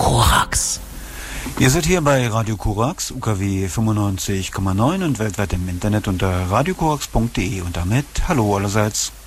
Korax. Ihr seid hier bei Radio Korax, UKW 95,9 und weltweit im Internet unter radiokorax.de und damit hallo allerseits.